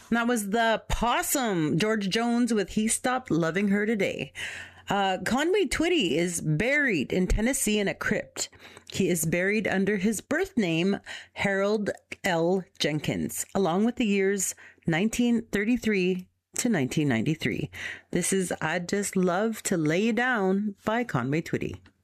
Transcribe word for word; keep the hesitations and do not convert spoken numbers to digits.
That was the Possum, George Jones with He Stopped Loving Her Today. Uh, Conway Twitty is buried in Tennessee in a crypt. He is buried under his birth name, Harold L. Jenkins, along with the years nineteen thirty-three to nineteen ninety-three. This is I'd Just Love to Lay You Down by Conway Twitty.